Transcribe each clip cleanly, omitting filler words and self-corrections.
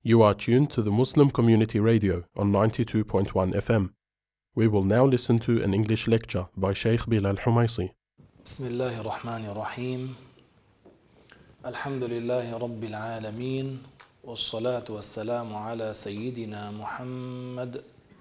You are tuned to the Muslim Community Radio on 92.1 FM. We will now listen to an English lecture by Sheikh Bilal Humaisi. بسم الله الرحمن الرحيم الحمد لله رب العالمين والصلاة والسلام على سيدنا محمد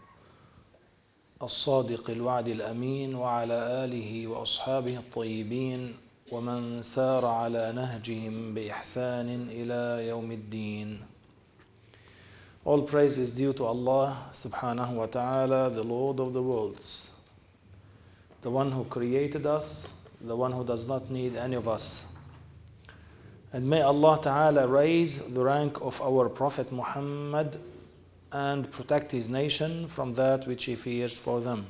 الصادق الوعد الأمين وعلى آله وأصحابه الطيبين ومن سار على نهجهم بإحسان إلى يوم الدين. All praise is due to Allah subhanahu wa ta'ala, the Lord of the worlds, the one who created us, the one who does not need any of us. And may Allah Ta'ala raise the rank of our Prophet Muhammad and protect his nation from that which he fears for them.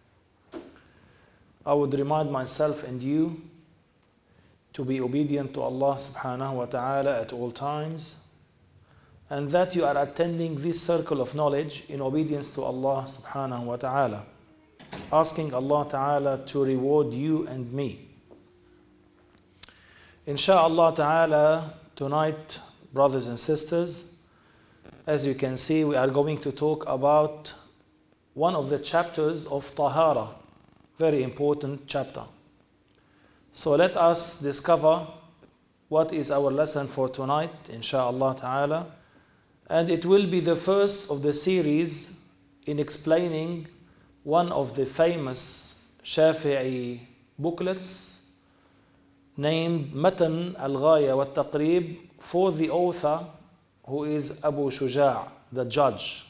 I would remind myself and you to be obedient to Allah Subhanahu wa Ta'ala at all times, and that you are attending this circle of knowledge in obedience to Allah Subhanahu wa Ta'ala, asking Allah Ta'ala to reward you and me. Insha'Allah Ta'ala, tonight, brothers and sisters, as you can see, we are going to talk about one of the chapters of Tahara, very important chapter. So let us discover what is our lesson for tonight, insha'Allah Ta'ala. And it will be the first of the series in explaining one of the famous Shafi'i booklets named Matan al-Ghaya wa-Taqrib, for the author who is Abu Shuja', the judge.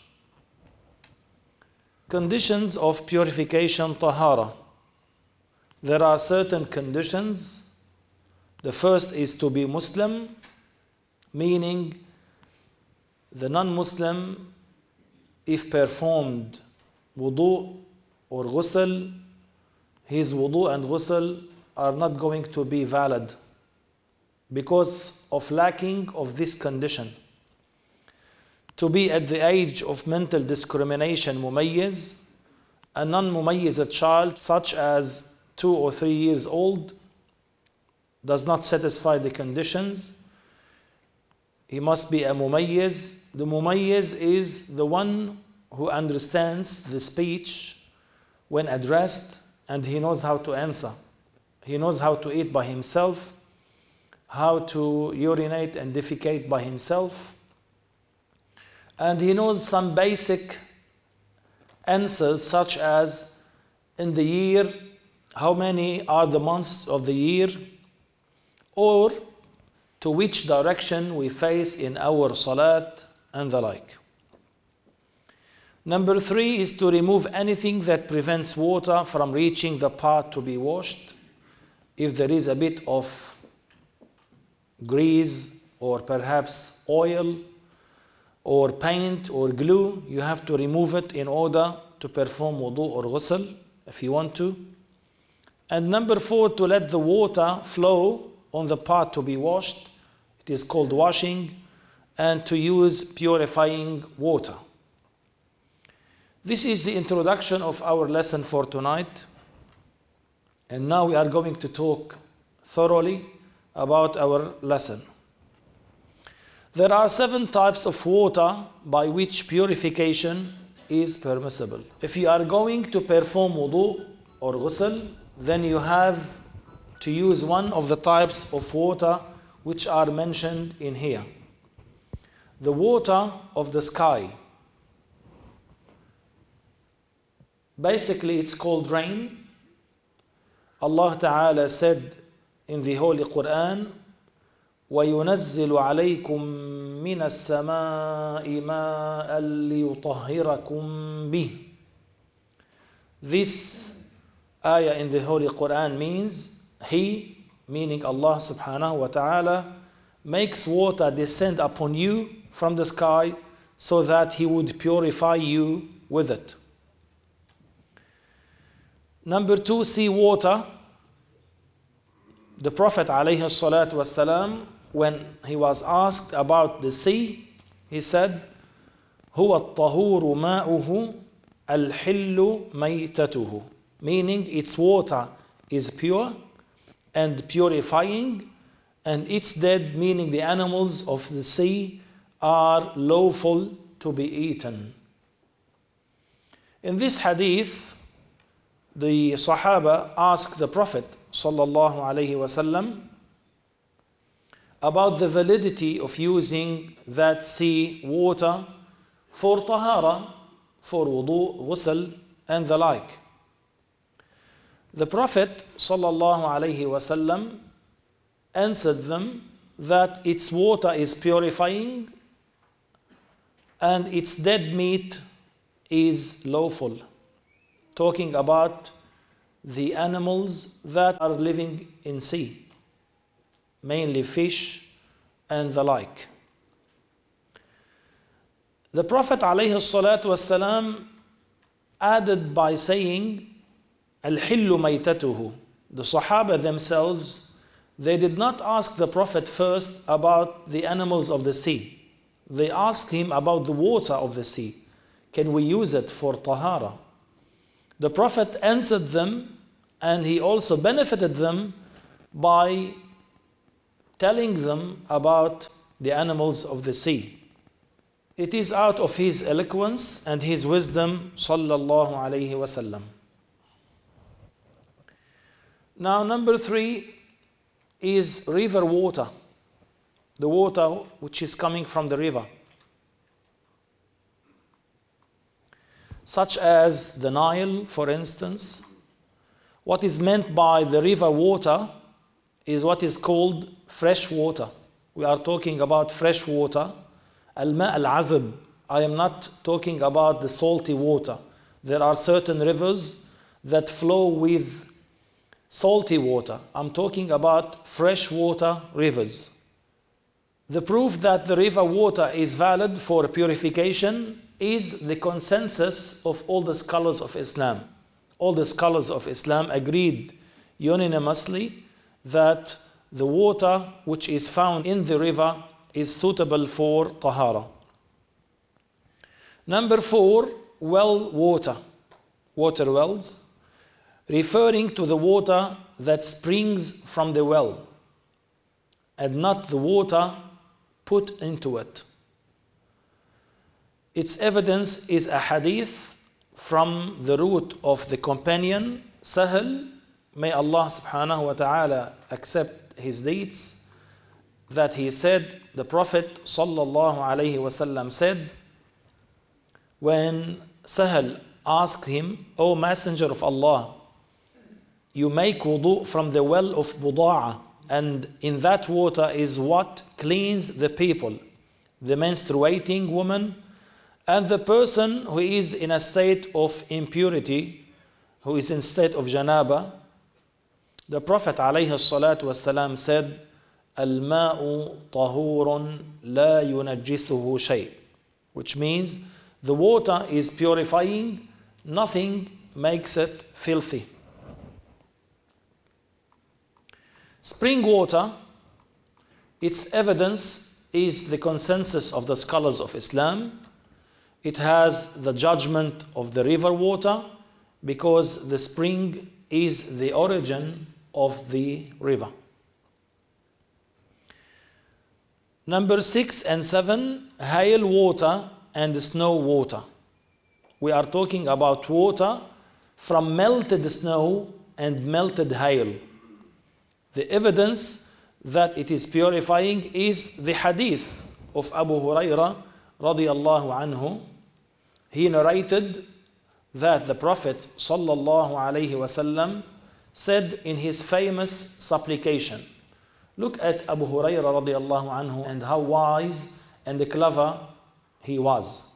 Conditions of purification Tahara. There are certain conditions. The first is to be Muslim, meaning the non-Muslim, if performed wudu or ghusl, his wudu and ghusl are not going to be valid because of lacking of this condition. To be at the age of mental discrimination mumayyiz, a non-mumayyiz child such as 2 or 3 years old does not satisfy the conditions. He must be a mumayyiz. The mumayyiz is the one who understands the speech when addressed, and he knows how to answer. He knows how to eat by himself, how to urinate and defecate by himself, and he knows some basic answers such as in the year, how many are the months of the year, or to which direction we face in our salat, and the like. Number 3 is to remove anything that prevents water from reaching the part to be washed. If there is a bit of grease or perhaps oil or paint or glue, you have to remove it in order to perform wudu or ghusl if you want to. And number 4, to let the water flow on the part to be washed. It is called washing, and to use purifying water. This is the introduction of our lesson for tonight. And now we are going to talk thoroughly about our lesson. There are 7 types of water by which purification is permissible. If you are going to perform wudu or ghusl, then you have to use one of the types of water which are mentioned in here. The water of the sky. Basically, it's called rain. Allah Ta'ala said in the Holy Quran, وَيُنَزِّلُ عَلَيْكُم مِّنَ السَّمَاءِ مَاءً لِيُطَهِّرَكُم بِهِ. This ayah in the Holy Quran means He, meaning Allah Subhanahu wa Ta'ala, makes water descend upon you from the sky so that He would purify you with it. Number 2, sea water. The Prophet ﷺ, when he was asked about the sea, he said, هُوَ الطَّهُورُ مَاؤُهُ الْحِلُّ مَيْتَتُهُ, meaning its water is pure and purifying, and its dead, meaning the animals of the sea, are lawful to be eaten. In this hadith, the Sahaba asked the Prophet sallallahu alaihi wasallam about the validity of using that sea water for tahara, for wudu, ghusl, and the like. The Prophet sallallahu alaihi wasallam answered them that its water is purifying and its dead meat is lawful, talking about the animals that are living in sea, mainly fish and the like. The Prophet ﷺ added by saying, Al-hillu maytatuhu. The Sahaba themselves, they did not ask the Prophet first about the animals of the sea. They asked him about the water of the sea. Can we use it for tahara? The Prophet answered them, and he also benefited them by telling them about the animals of the sea. It is out of his eloquence and his wisdom, sallallahu alayhi wasallam. Now, number 3 is river water, the water which is coming from the river, such as the Nile, for instance. What is meant by the river water is what is called fresh water. We are talking about fresh water, al-ma' al-azab. I am not talking about the salty water. There are certain rivers that flow with salty water. I'm talking about fresh water rivers. The proof that the river water is valid for purification is the consensus of all the scholars of Islam. All the scholars of Islam agreed unanimously that the water which is found in the river is suitable for tahara. Number 4, well water, water wells, referring to the water that springs from the well and not the water put into it. Its evidence is a hadith from the root of the companion Sahal, may Allah subhanahu wa ta'ala accept his deeds, that he said, the Prophet sallallahu alayhi wasallam said, when Sahal asked him, O Messenger of Allah, you make wudu from the well of Buda'a, and in that water is what cleans the people, the menstruating woman, and the person who is in a state of impurity, who is in state of janaba. The Prophet ﷺ said, Al-ma'u tahurun la yunajjisuhu shay, which means the water is purifying, nothing makes it filthy. Spring water, its evidence is the consensus of the scholars of Islam. It has the judgment of the river water because the spring is the origin of the river. Number 6 and 7, hail water and snow water. We are talking about water from melted snow and melted hail. The evidence that it is purifying is the hadith of Abu Hurairah radiyallahu anhu. He narrated that the Prophet sallallahu alayhi wasallam said in his famous supplication. Look at Abu Hurairah radiyallahu anhu and how wise and clever he was.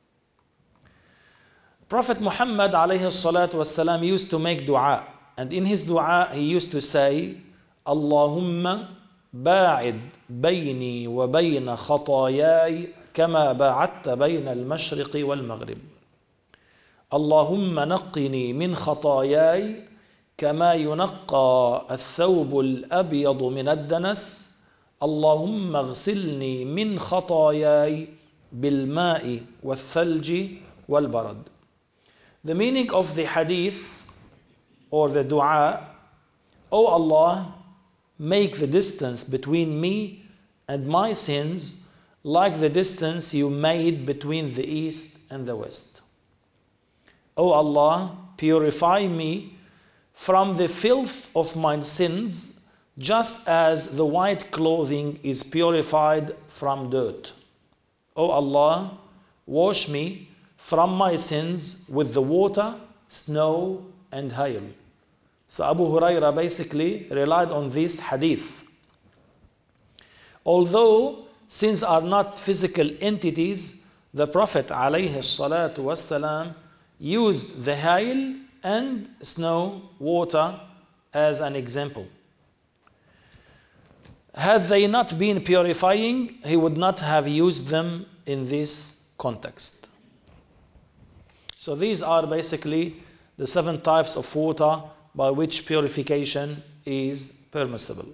Prophet Muhammad alayhi salatu wasalam used to make dua, and in his dua he used to say, Allahumma ba'id bayni wa bayna khatayai kama ba'adta bayna al-mashriqi wal-maghrib. Allahumma naqqini min khatayai kama yunaqqa al-thawbu al-abyadu min ad-danas. Allahumma ghsilni min khatayai bil-ma'i wal-thalji wal-barad. The meaning of the hadith or the dua, O Allah, make the distance between me and my sins like the distance you made between the east and the west. O Allah, purify me from the filth of my sins, just as the white clothing is purified from dirt. O Allah, wash me from my sins with the water, snow, and hail. So Abu Huraira basically relied on this hadith. Although sins are not physical entities, the Prophet ﷺ used the hail and snow water as an example. Had they not been purifying, he would not have used them in this context. So these are basically the 7 types of water by which purification is permissible.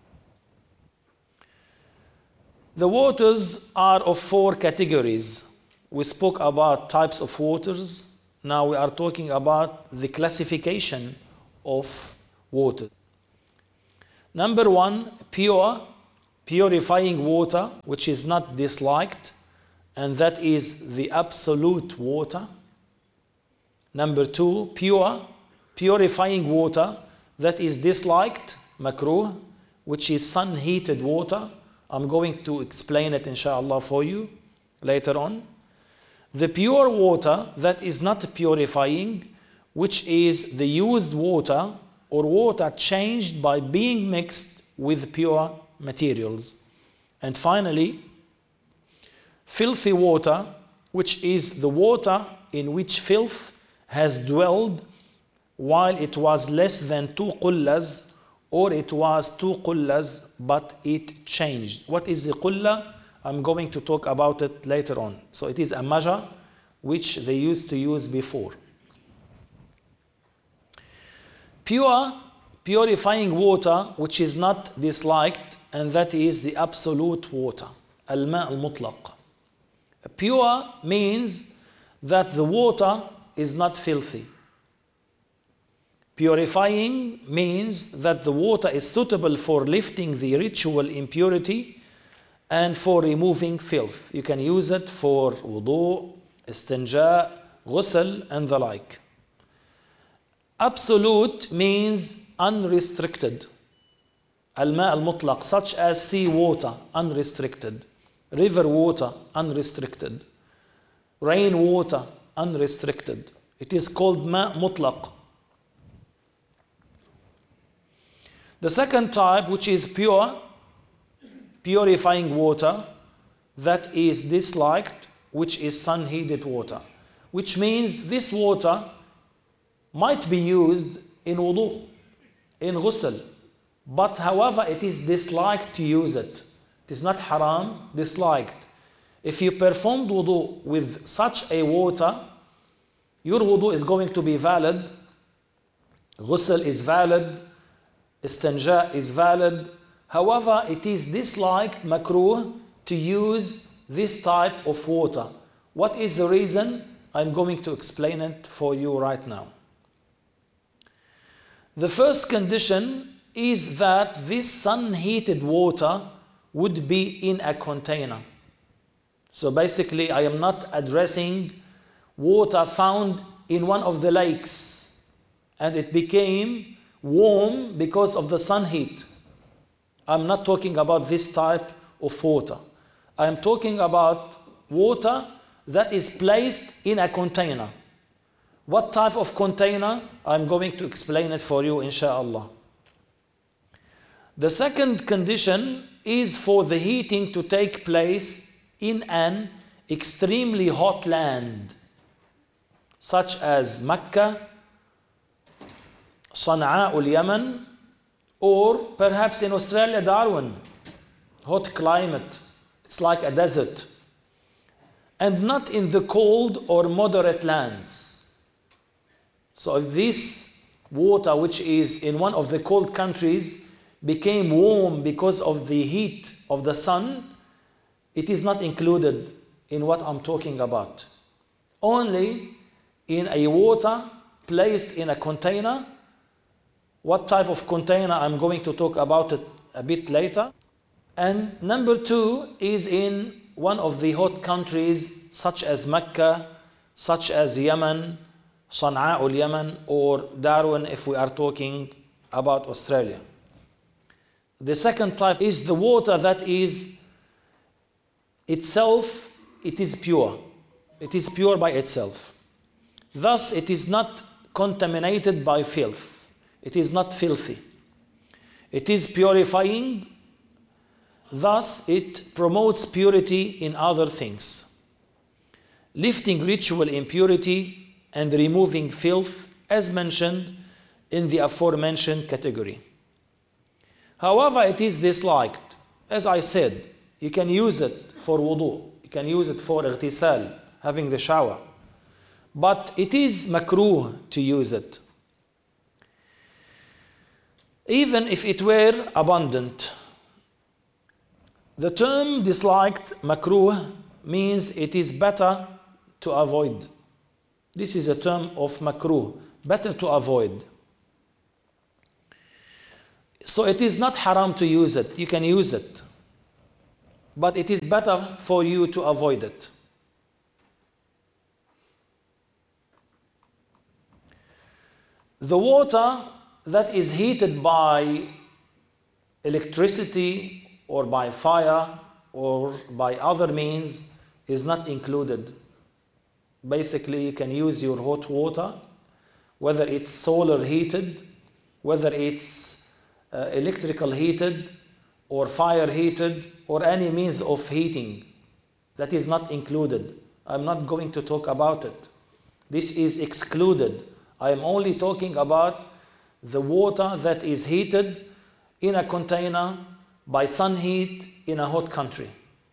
The waters are of 4 categories. We spoke about types of waters. Now we are talking about the classification of water. Number 1, pure, purifying water, which is not disliked, and that is the absolute water. Number 2, pure, purifying water that is disliked, makruh, which is sun-heated water. I'm going to explain it inshallah for you later on. The pure water that is not purifying, which is the used water or water changed by being mixed with pure materials. And finally, filthy water, which is the water in which filth has dwelled while it was less than 2 qullas, or it was 2 qullas but it changed. What is the qulla? I'm going to talk about it later on. So it is a measure which they used to use before. Pure, purifying water which is not disliked, and that is the absolute water, al-ma' al-mutlaq. Pure means that the water is not filthy. Purifying means that the water is suitable for lifting the ritual impurity and for removing filth. You can use it for wudu, istinja, ghusl, and the like. Absolute means unrestricted. Al-ma' al-mutlaq, such as sea water, unrestricted. River water, unrestricted. Rain water, unrestricted. It is called ma' mutlaq. The second type, which is pure, purifying water, that is disliked, which is sun-heated water, which means this water might be used in wudu, in ghusl, but however it is disliked to use it. It is not haram, disliked. If you performed wudu with such a water, your wudu is going to be valid, ghusl is valid, istinja is valid. However, it is disliked, makruh, to use this type of water. What is the reason? I'm going to explain it for you right now. The first condition is that this sun-heated water would be in a container. So basically, I am not addressing water found in one of the lakes and it became warm because of the sun heat. I'm not talking about this type of water. I'm talking about water that is placed in a container. What type of container? I'm going to explain it for you, insha'Allah. The second condition is for the heating to take place in an extremely hot land, such as Mecca, Sana'a al-Yaman, or perhaps in Australia, Darwin, hot climate. It's like a desert. And not in the cold or moderate lands. So if this water, which is in one of the cold countries, became warm because of the heat of the sun, it is not included in what I'm talking about. Only in a water placed in a container. What type of container? I'm going to talk about it a bit later. And number 2 is in one of the hot countries such as Mecca, such as Yemen, Sana'a al-Yemen, or Darwin if we are talking about Australia. The second type is the water that is itself, it is pure. It is pure by itself. Thus, it is not contaminated by filth. It is not filthy. It is purifying. Thus, it promotes purity in other things, lifting ritual impurity and removing filth, as mentioned in the aforementioned category. However, it is disliked. As I said, you can use it for wudu, you can use it for ightisal, having the shower. But it is makruh to use it. Even if it were abundant. The term disliked, makruh, means it is better to avoid. This is a term of makruh, better to avoid. So it is not haram to use it. You can use it. But it is better for you to avoid it. The water that is heated by electricity or by fire or by other means is not included. Basically, you can use your hot water, whether it's solar heated, whether it's electrical heated or fire heated or any means of heating. That is not included. I'm not going to talk about it. This is excluded. I am only talking about the water that is heated in a container by sun heat in a hot country.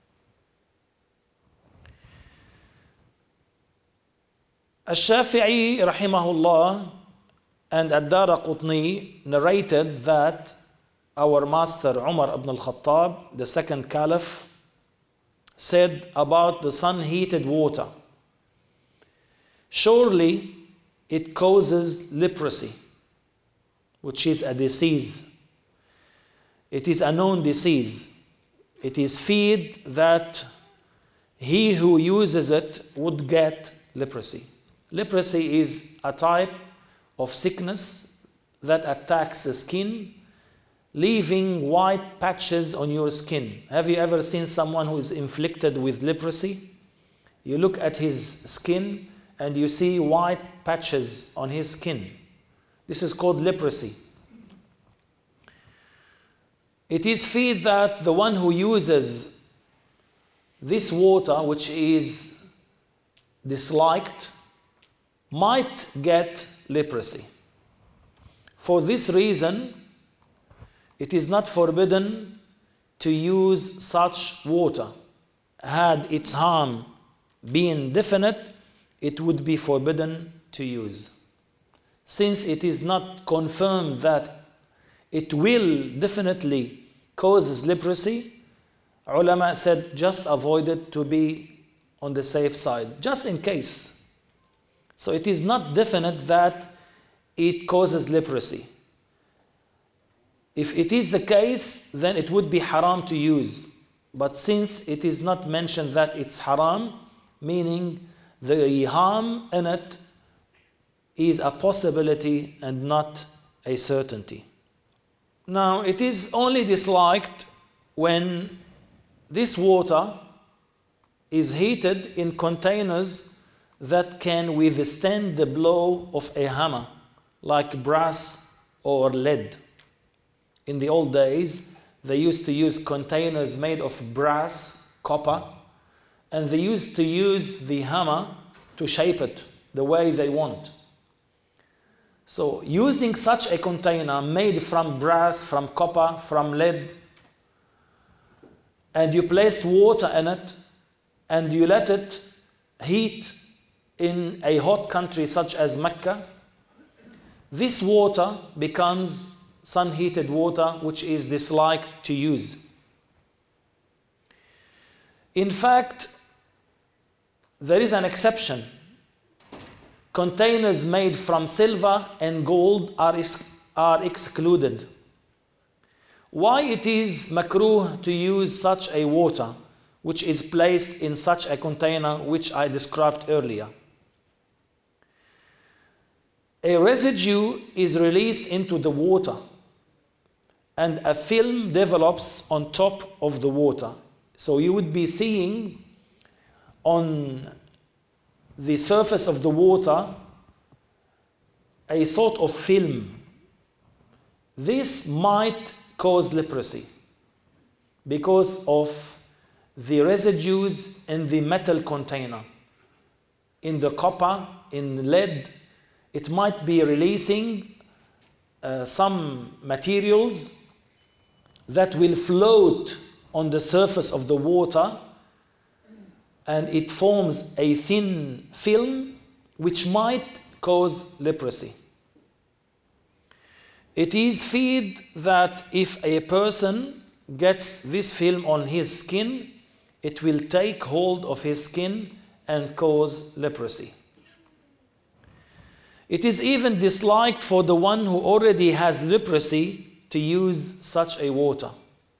Al-Shafi'i rahimahullah and Ad-Daraqutni narrated that our master Umar ibn al-Khattab, the second caliph, said about the sun-heated water, surely it causes leprosy, which is a disease. It is a known disease. It is feared that he who uses it would get leprosy. Leprosy is a type of sickness that attacks the skin, leaving white patches on your skin. Have you ever seen someone who is inflicted with leprosy? You look at his skin and you see white patches on his skin. This is called leprosy. It is feared that the one who uses this water, which is disliked, might get leprosy. For this reason, it is not forbidden to use such water. Had its harm been definite, it would be forbidden to use. Since it is not confirmed that it will definitely cause leprosy, ulama said just avoid it to be on the safe side, just in case. So it is not definite that it causes leprosy. If it is the case, then it would be haram to use. But since it is not mentioned that it's haram, meaning the harm in it is a possibility and not a certainty. Now, it is only disliked when this water is heated in containers that can withstand the blow of a hammer, like brass or lead. In the old days, they used to use containers made of brass, copper, and they used to use the hammer to shape it the way they want. So using such a container made from brass, from copper, from lead, and you placed water in it, and you let it heat in a hot country such as Mecca, this water becomes sun-heated water, which is disliked to use. In fact, there is an exception. Containers made from silver and gold are excluded. Why it is makruh to use such a water, which is placed in such a container which I described earlier. A residue is released into the water and a film develops on top of the water. So you would be seeing on the surface of the water a sort of film. This might cause leprosy because of the residues in the metal container. In the copper, in lead, it might be releasing some materials that will float on the surface of the water, and it forms a thin film which might cause leprosy. It is feared that if a person gets this film on his skin, it will take hold of his skin and cause leprosy. It is even disliked for the one who already has leprosy to use such a water.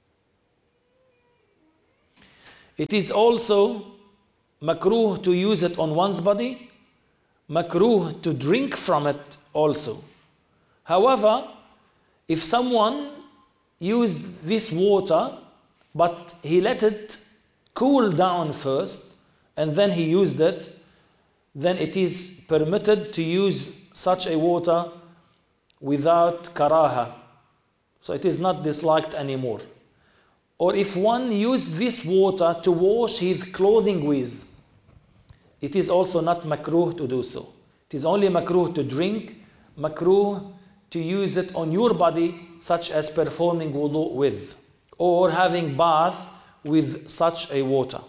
It is also makruh to use it on one's body, makruh to drink from it also. However, if someone used this water, but he let it cool down first, and then he used it, then it is permitted to use such a water without karaha. So it is not disliked anymore. Or if one used this water to wash his clothing with, it is also not makruh to do so. It is only makruh to drink, makruh to use it on your body, such as performing wudu with, or having bath with such a water.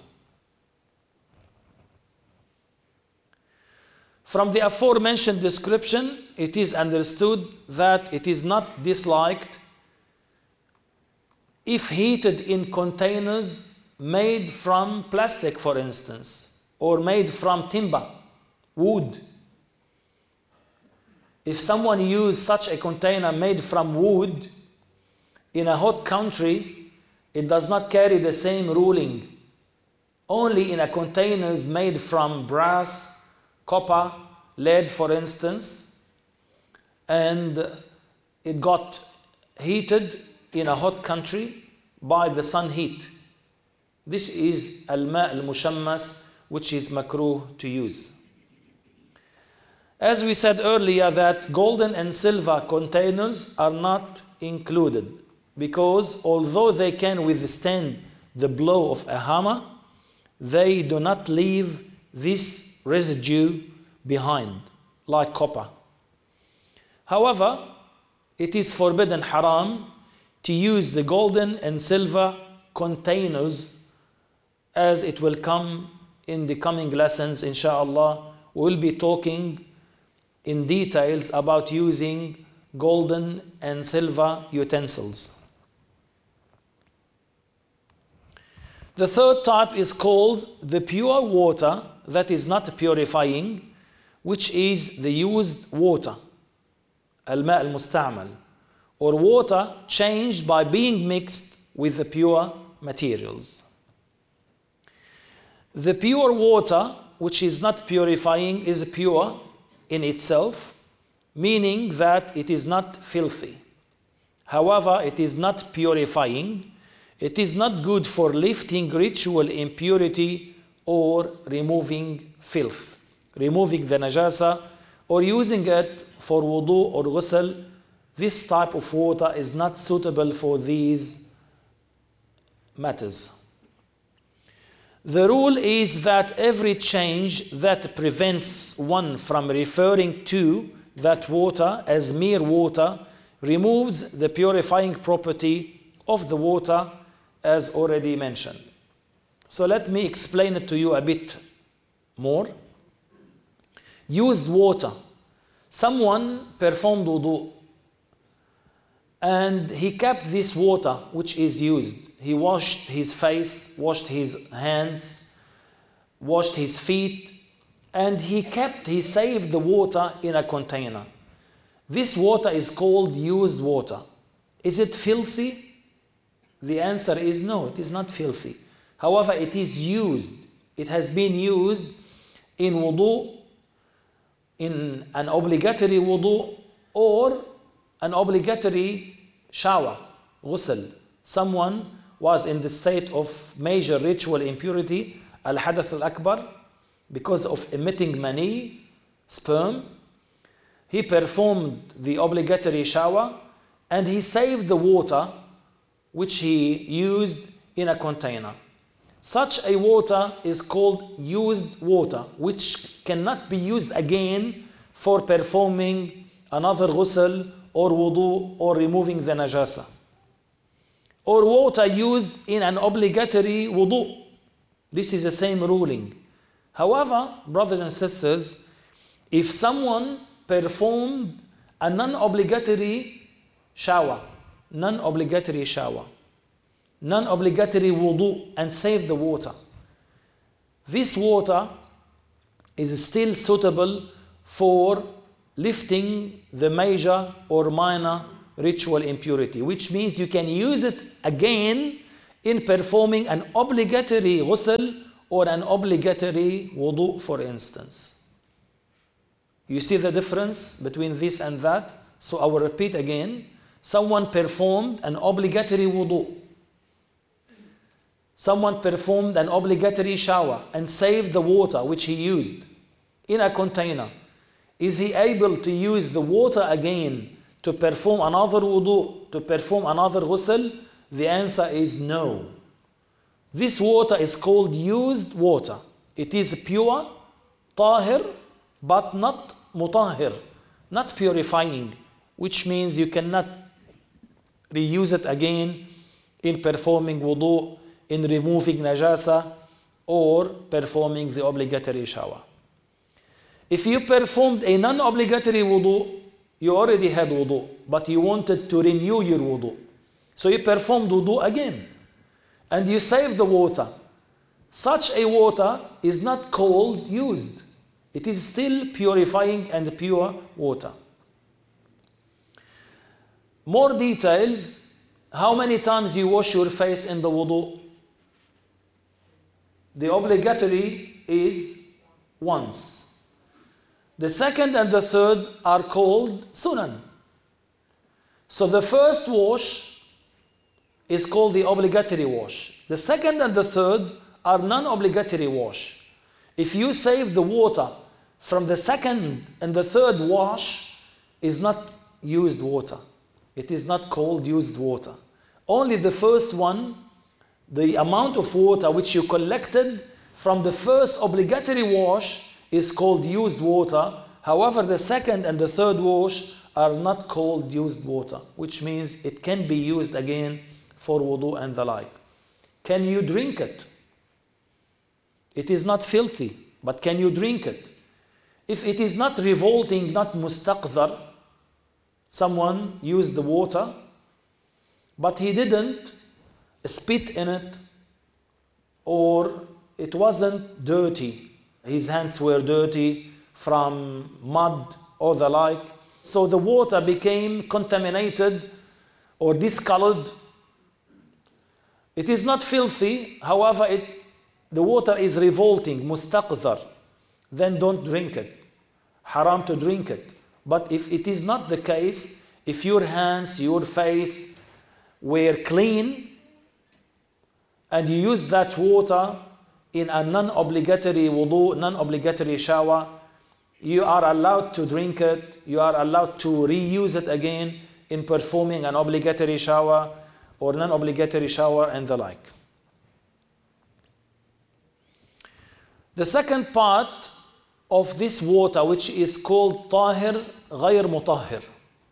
From the aforementioned description, it is understood that it is not disliked if heated in containers made from plastic, for instance, or made from timber, wood. If someone used such a container made from wood in a hot country, it does not carry the same ruling. Only in a containers made from brass, copper, lead, for instance, and it got heated in a hot country by the sun heat. This is al-ma' al-mushammas, which is makruh to use. As we said earlier, that golden and silver containers are not included because although they can withstand the blow of a hammer, they do not leave this residue behind like copper. However, it is forbidden, haram, to use the golden and silver containers, as it will come in the coming lessons, inshallah. We will be talking in details about using golden and silver utensils. The third type is called the pure water that is not purifying, which is the used water, al-ma' al-musta'mal, or water changed by being mixed with the pure materials. The pure water, which is not purifying, is pure in itself, meaning that it is not filthy. However, it is not purifying. It is not good for lifting ritual impurity or removing filth, removing the najasa, or using it for wudu or ghusl. This type of water is not suitable for these matters. The rule is that every change that prevents one from referring to that water as mere water removes the purifying property of the water, as already mentioned. So let me explain it to you a bit more. Used water. Someone performed wudu and he kept this water which is used. He washed his face, washed his hands, washed his feet, and he saved the water in a container. This water is called used water. Is it filthy? The answer is no, it is not filthy. However, it is used. It has been used in wudu, in an obligatory wudu, or an obligatory shower, ghusl. Someone was in the state of major ritual impurity, al-hadath al-akbar, because of emitting mani, sperm. He performed the obligatory shower and he saved the water which he used in a container. Such a water is called used water, which cannot be used again for performing another ghusl or wudu or removing the najasa. Or water used in an obligatory wudu. This is the same ruling. However, brothers and sisters, if someone performed a non-obligatory shower, non-obligatory wudu, and saved the water, this water is still suitable for lifting the major or minor ritual impurity, which means you can use it again in performing an obligatory ghusl or an obligatory wudu, for instance. You see the difference between this and that? So I will repeat again. Someone performed an obligatory wudu. Someone performed an obligatory shower and saved the water which he used in a container. Is he able to use the water again to perform another wudu, to perform another ghusl? The answer is no. This water is called used water. It is pure, tahir, but not mutahhir, not purifying, which means you cannot reuse it again in performing wudu, in removing najasa, or performing the obligatory shower. If you performed a non-obligatory wudu, you already had wudu, but you wanted to renew your wudu. So you performed wudu again, and you saved the water. Such a water is not called used. It is still purifying and pure water. More details. How many times you wash your face in the wudu? The obligatory is once. The second and the third are called sunan. So the first wash is called the obligatory wash. The second and the third are non-obligatory wash. If you save the water from the second and the third wash, is not used water. It is not called used water. Only the first one, the amount of water which you collected from the first obligatory wash, is called used water. However, the second and the third wash are not called used water, which means it can be used again for wudu and the like. Can you drink it? It is not filthy, but can you drink it? If it is not revolting, not mustaqdhar, someone used the water, but he didn't spit in it, or it wasn't dirty. His hands were dirty from mud or the like. So the water became contaminated or discolored. It is not filthy, however, the water is revolting, mustaqdhar. Then don't drink it. Haram to drink it. But if it is not the case, if your hands, your face were clean, and you use that water in a non-obligatory wudu, non-obligatory shower, you are allowed to drink it, you are allowed to reuse it again in performing an obligatory shower or non-obligatory shower and the like. The second part of this water, which is called tahir ghayr mutahhir.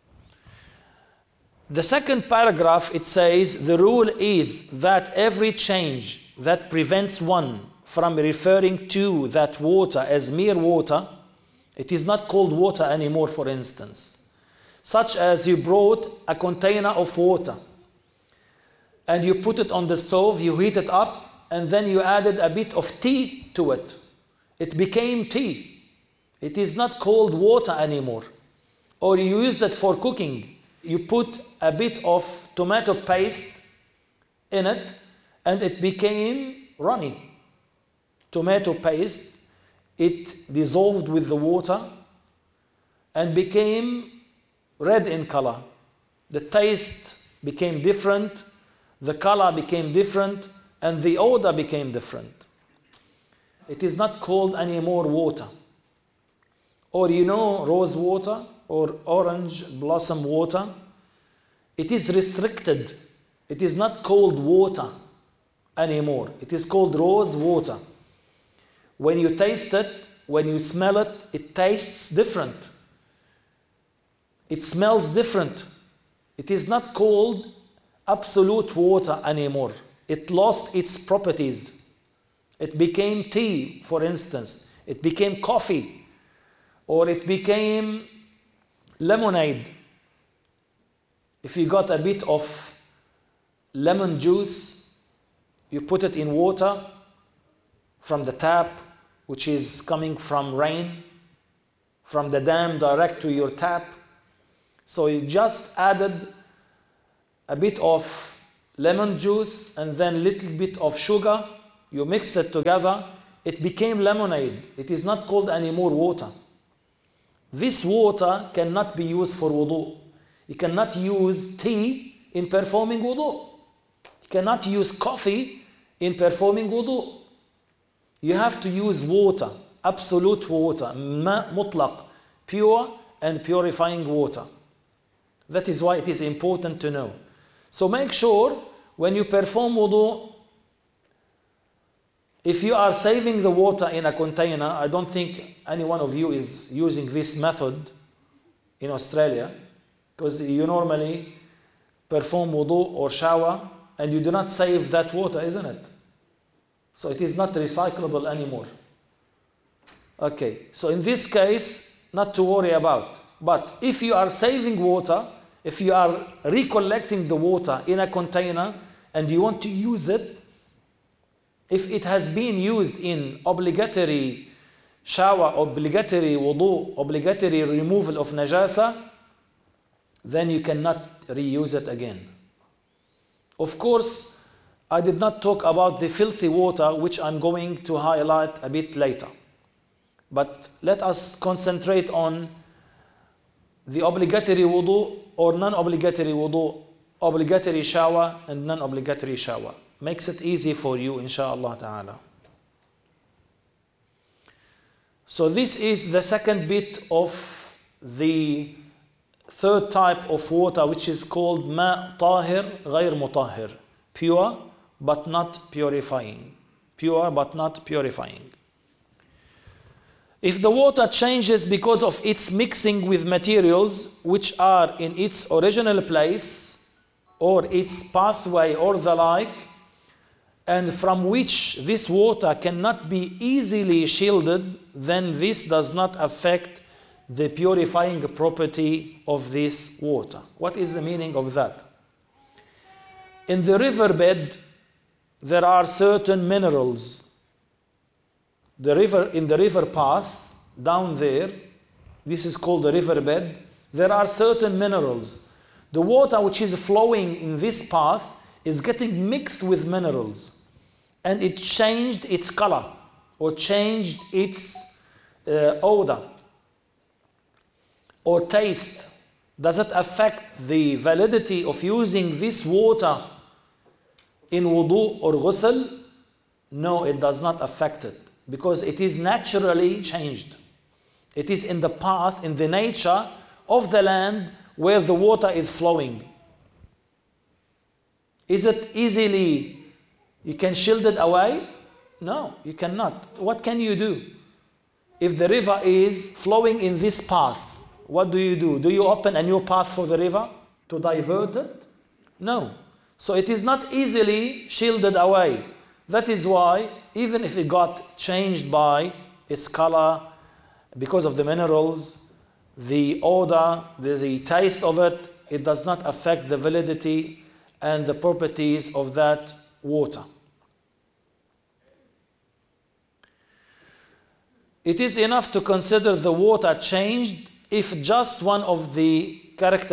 The second paragraph, it says, the rule is that every change that prevents one from referring to that water as mere water, it is not called water anymore, for instance. Such as you brought a container of water and you put it on the stove, you heat it up, and then you added a bit of tea to it. It became tea. It is not called water anymore. Or you used it for cooking. You put a bit of tomato paste in it, and it became runny. Tomato paste, it dissolved with the water and became red in color. The taste became different, the color became different, and the odor became different. It is not called anymore water. Or rose water or orange blossom water. It is restricted. It is not called water anymore. It is called rose water. When you taste it, when you smell it, it tastes different. It smells different. It is not called absolute water anymore. It lost its properties. It became tea, for instance. It became coffee. Or it became lemonade. If you got a bit of lemon juice, you put it in water from the tap, which is coming from rain, from the dam direct to your tap. So you just added a bit of lemon juice and then a little bit of sugar. You mix it together. It became lemonade. It is not called anymore water. This water cannot be used for wudu. You cannot use tea in performing wudu. You cannot use coffee in performing wudu. You have to use water, absolute water, ma mutlaq, pure and purifying water. That is why it is important to know. So make sure when you perform wudu, if you are saving the water in a container, I don't think any one of you is using this method in Australia, because you normally perform wudu or shower and you do not save that water, isn't it? So it is not recyclable anymore. Okay, so in this case, not to worry about. But if you are saving water, if you are recollecting the water in a container and you want to use it, if it has been used in obligatory shower, obligatory wudu, obligatory removal of najasa, then you cannot reuse it again. Of course, I did not talk about the filthy water, which I'm going to highlight a bit later. But let us concentrate on the obligatory wudu or non-obligatory wudu, obligatory shower and non-obligatory shower. Makes it easy for you, inshaAllah ta'ala. So this is the second bit of the third type of water, which is called ma tahir ghayr mutahhir, pure but not purifying. Pure but not purifying. If the water changes because of its mixing with materials which are in its original place or its pathway or the like, and from which this water cannot be easily shielded, then this does not affect the purifying property of this water. What is the meaning of that? In the riverbed, there are certain minerals. In the river path, down there, this is called the riverbed, there are certain minerals. The water which is flowing in this path is getting mixed with minerals. And it changed its color or changed its odor or taste. Does it affect the validity of using this water in wudu or ghusl? No, it does not affect it, because it is naturally changed. It is in the path, in the nature of the land where the water is flowing. Is it easily, you can shield it away? No, you cannot. What can you do? If the river is flowing in this path, what do you do? Do you open a new path for the river to divert it? No. So it is not easily shielded away. That is why, even if it got changed by its color, because of the minerals, the odor, the taste of it, it does not affect the validity and the properties of that water. It is enough to consider the water changed if just one of the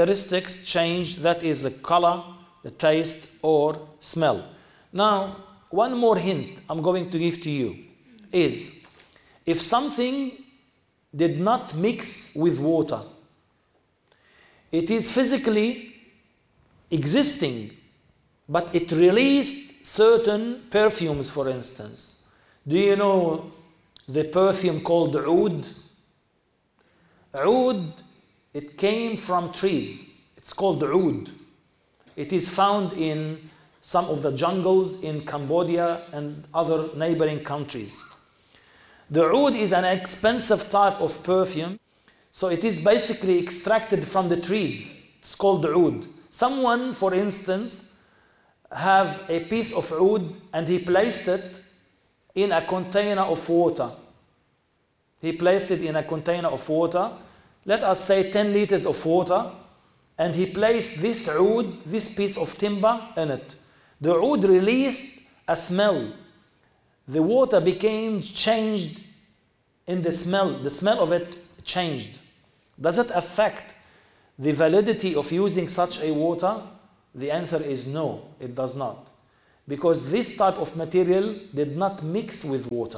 characteristics changed, that is the color, the taste, or smell. Now, one more hint I'm going to give to you is, if something did not mix with water, it is physically existing, but it released certain perfumes, for instance. Do you know the perfume called oud? Oud, it came from trees. It's called oud. It is found in some of the jungles in Cambodia and other neighboring countries. The oud is an expensive type of perfume, so it is basically extracted from the trees. It's called oud. Someone, for instance, have a piece of oud and he placed it in a container of water. He placed it in a container of water, let us say 10 liters of water, and he placed this oud, this piece of timber in it. The oud released a smell. The water became changed in the smell. The smell of it changed. Does it affect the validity of using such a water? The answer is no, it does not. Because this type of material did not mix with water.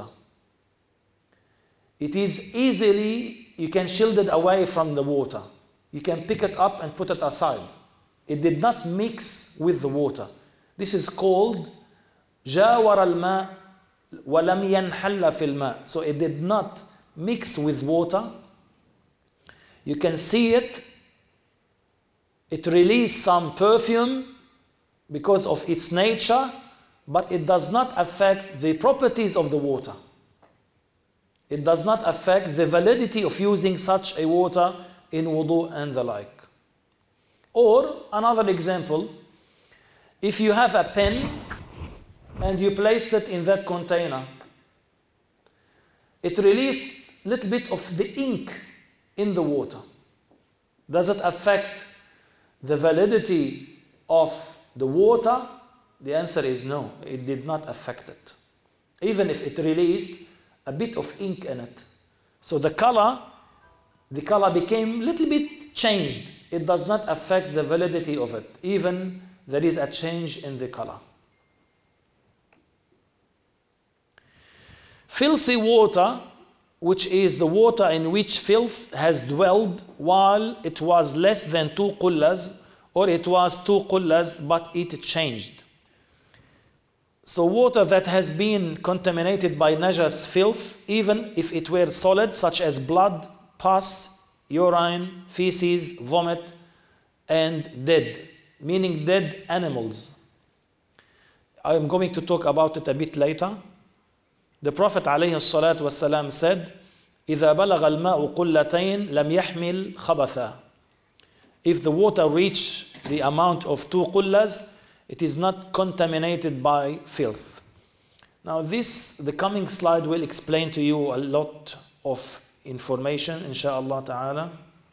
It is easily, you can shield it away from the water. You can pick it up and put it aside. It did not mix with the water. This is called جاور الماء ولم ينحل في الماء. So it did not mix with water. You can see it. It released some perfume because of its nature, but it does not affect the properties of the water. It does not affect the validity of using such a water in wudu and the like. Or another example, if you have a pen and you placed it in that container, it released a little bit of the ink in the water. Does it affect the validity of the water? The answer is no, it did not affect it. Even if it released a bit of ink in it. So the color became a little bit changed. It does not affect the validity of it, even there is a change in the color. Filthy water, which is the water in which filth has dwelled while it was less than 2 qullas, or it was 2 qullas but it changed. So water that has been contaminated by najas, filth, even if it were solid, such as blood, pus, urine, feces, vomit, and dead, meaning dead animals. I am going to talk about it a bit later. The Prophet ﷺ said, إِذَا بَلَغَ الْمَاءُ قُلَّتَيْن لَمْ يَحْمِلْ خَبَثًا. If the water reaches the amount of 2 qullas, it is not contaminated by filth. Now the coming slide will explain to you a lot of information, inshallah ta'ala.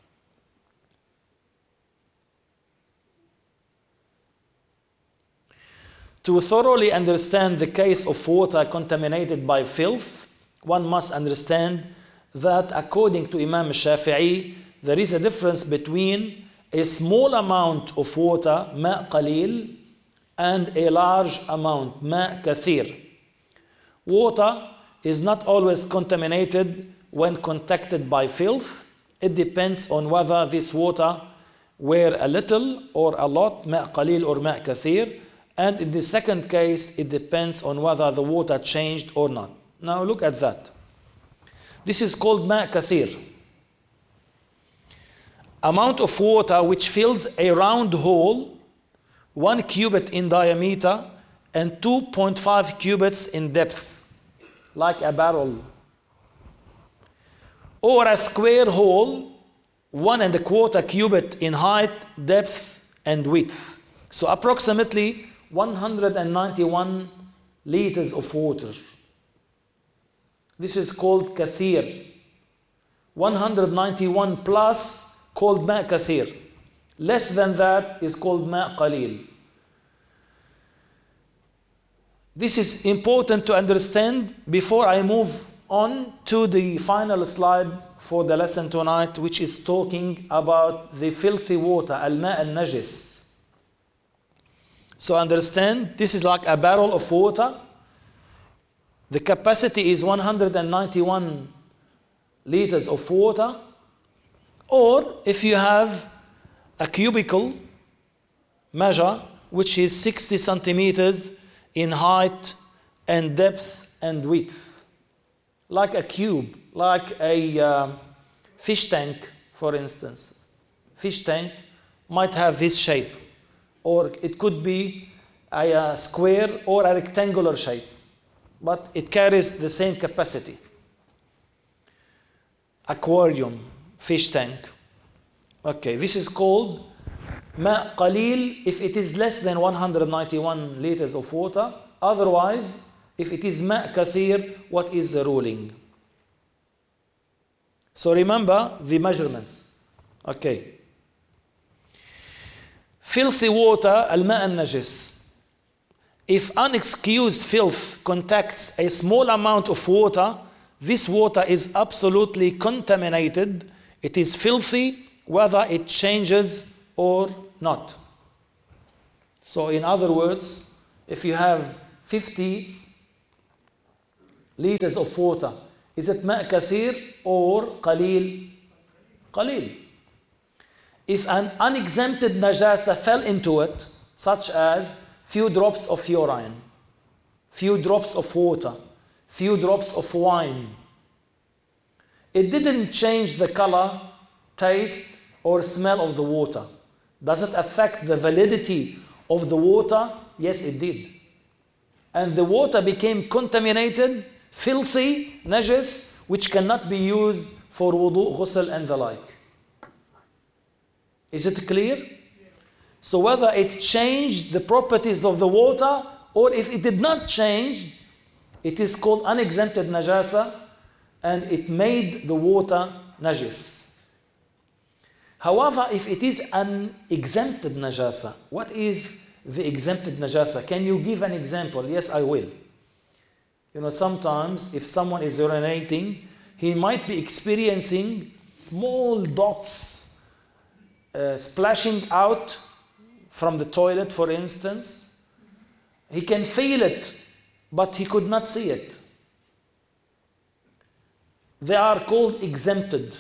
To thoroughly understand the case of water contaminated by filth, one must understand that according to Imam Shafi'i, there is a difference between a small amount of water, ma' qalil, and a large amount, ma' kathir. Water is not always contaminated when contacted by filth. It depends on whether this water were a little or a lot, ma' qalil or ma' kathir. And in the second case, it depends on whether the water changed or not. Now look at that. This is called ma' kathir. Amount of water which fills a round hole, 1 cubit in diameter and 2.5 cubits in depth, like a barrel. Or a square hole, 1.25 cubit in height, depth, and width. So approximately 191 liters of water. This is called kathir. 191 plus called ma' kathir. Less than that is called ma' qalil. This is important to understand before I move on to the final slide for the lesson tonight, which is talking about the filthy water, al-ma' al-najis. So understand, this is like a barrel of water the capacity is 191 liters of water, or if you have a cubical measure which is 60 centimeters in height and depth and width, like a cube, like a fish tank, for instance. Fish tank might have this shape, or it could be a square or a rectangular shape, but it carries the same capacity. Aquarium, fish tank. Okay, this is called ma qalil if it is less than 191 liters of water. Otherwise, if it is ma kathir, what is the ruling? So remember the measurements. Okay. Filthy water, al-ma' al-najis. If unexcused filth contacts a small amount of water, this water is absolutely contaminated. It is filthy whether it changes or not. So in other words, if you have 50 liters of water, is it ma' kathir or qalil? Qalil. If an unexempted najasa fell into it, such as few drops of urine, few drops of water, few drops of wine, it didn't change the color, taste, or smell of the water. Does it affect the validity of the water? Yes, it did. And the water became contaminated, filthy, najis, which cannot be used for wudu, ghusl, and the like. Is it clear? So whether it changed the properties of the water, or if it did not change, it is called unexempted najasa, and it made the water najis. However, if it is an exempted najasa, what is the exempted najasa? Can you give an example? Yes, I will. You know, sometimes if someone is urinating, he might be experiencing small dots splashing out from the toilet, for instance. He can feel it, but he could not see it. They are called exempted.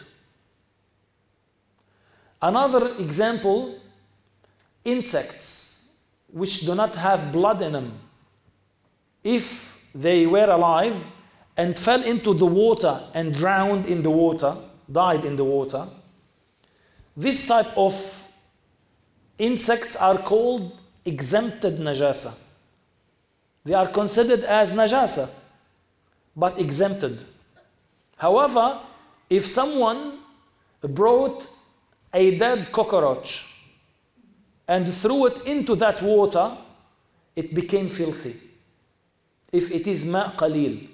Another example, insects which do not have blood in them. If they were alive and fell into the water and drowned in the water, died in the water, this type of insects are called exempted najasa. They are considered as najasa, but exempted. However, if someone brought a dead cockroach and threw it into that water, it became filthy. If it is ma' qalil.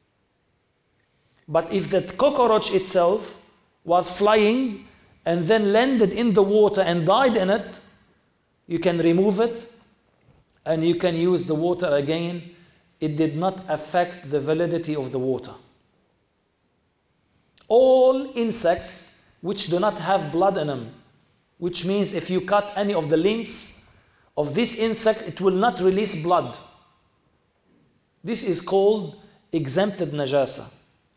But if that cockroach itself was flying and then landed in the water and died in it, you can remove it and you can use the water again. It did not affect the validity of the water. All insects which do not have blood in them, which means if you cut any of the limbs of this insect, it will not release blood. This is called exempted najasa.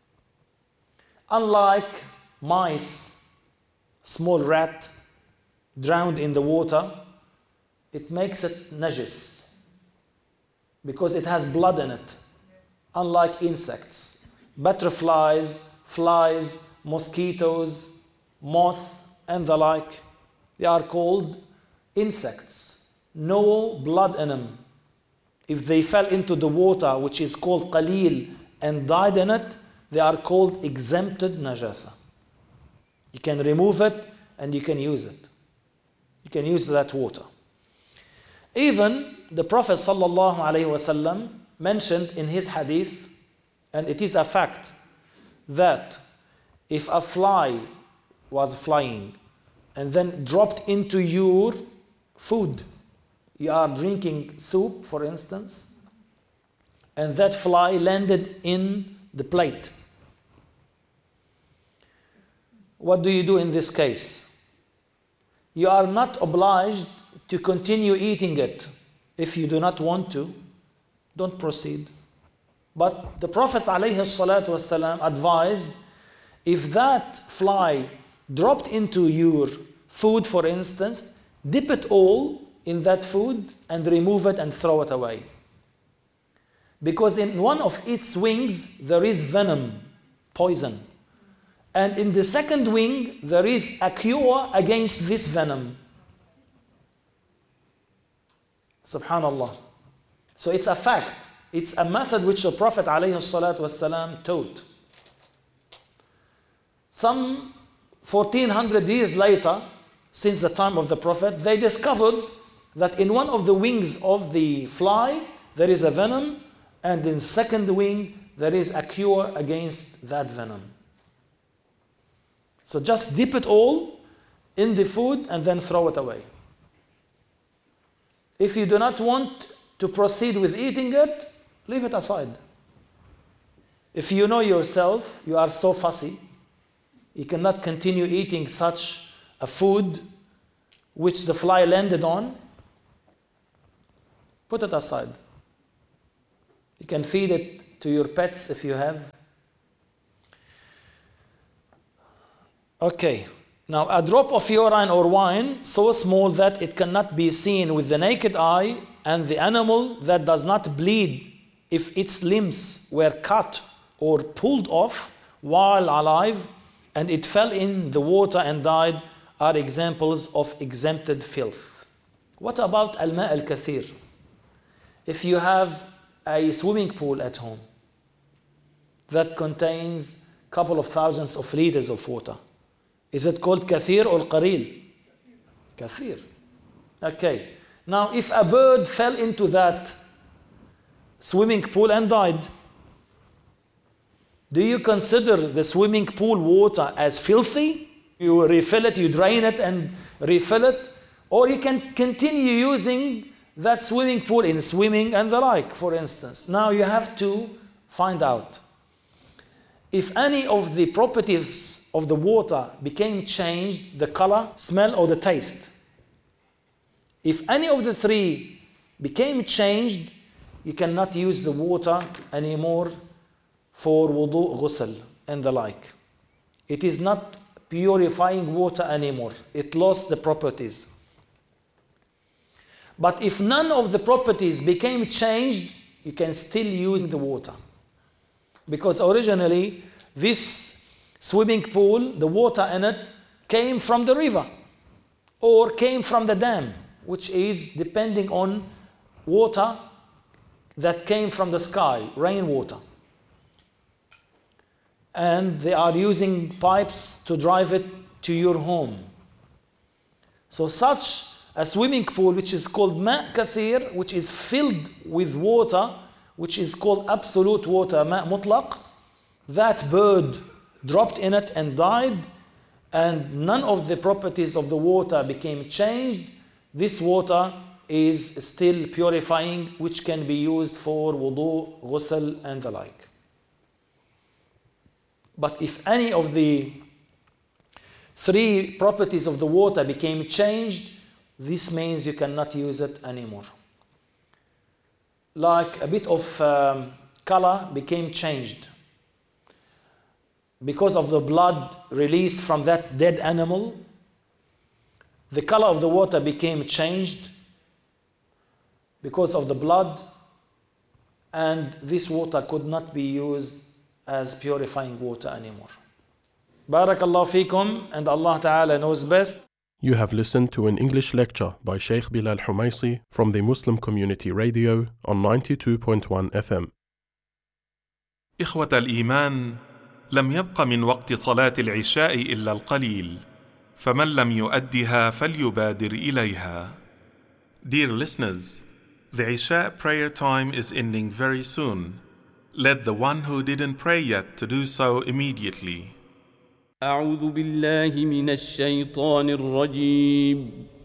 Unlike mice, small rat drowned in the water, it makes it najis because it has blood in it. Unlike insects, butterflies, flies, mosquitoes, moth, and the like, they are called insects. No blood in them. If they fell into the water, which is called qalil, and died in it, they are called exempted najasa. You can remove it and you can use it. You can use that water. Even the Prophet ﷺ mentioned in his hadith, and it is a fact, that if a fly was flying and then dropped into your food, you are drinking soup, for instance, and that fly landed in the plate, what do you do in this case? You are not obliged to continue eating it. If you do not want to, don't proceed. But the Prophet ﷺ advised, if that fly dropped into your food, for instance, dip it all in that food and remove it and throw it away. Because in one of its wings there is venom, poison. And in the second wing there is a cure against this venom. Subhanallah. So it's a fact. It's a method which the Prophet ﷺ taught. Some 1400 years later, since the time of the Prophet, they discovered that in one of the wings of the fly there is a venom, and in second wing there is a cure against that venom. So just dip it all in the food and then throw it away. If you do not want to proceed with eating it, leave it aside. If you know yourself, you are so fussy, you cannot continue eating such a food which the fly landed on, put it aside. You can feed it to your pets if you have. Okay, now a drop of urine or wine so small that it cannot be seen with the naked eye, and the animal that does not bleed if its limbs were cut or pulled off while alive, and it fell in the water and died, are examples of exempted filth. What about al-ma' al-kathir? If you have a swimming pool at home that contains a couple of thousands of liters of water, is it called kathir or qaril? Kathir. Okay. Now, if a bird fell into that swimming pool and died, do you consider the swimming pool water as filthy? You refill it, you drain it and refill it, or you can continue using that swimming pool in swimming and the like, for instance. Now you have to find out if any of the properties of the water became changed, the color, smell, or the taste. If any of the three became changed, you cannot use the water anymore for wudu, ghusl, and the like. It is not purifying water anymore. It lost the properties. But if none of the properties became changed, you can still use the water. Because originally, this swimming pool, the water in it, came from the river or came from the dam, which is depending on water that came from the sky, rainwater. And they are using pipes to drive it to your home. So such a swimming pool, which is called ma' kathir, which is filled with water, which is called absolute water, ma' mutlaq, that bird dropped in it and died, and none of the properties of the water became changed, this water is still purifying, which can be used for wudu, ghusl, and the like. But if any of the three properties of the water became changed, this means you cannot use it anymore. Like a bit of color became changed. Because of the blood released from that dead animal, the color of the water became changed because of the blood, and this water could not be used as purifying water anymore. Barakallahu feekum, and Allah Ta'ala knows best. You have listened to an English lecture by Sheikh Bilal Humaisi from the Muslim Community Radio on 92.1 FM. إخوة الإيمان، لم يبق من وقت صلاة العشاء إلا القليل، فمن لم يؤدها فليبادر إليها. Dear listeners, the Isha prayer time is ending very soon. Let the one who didn't pray yet to do so immediately. أعوذ بالله من الشيطان الرجيم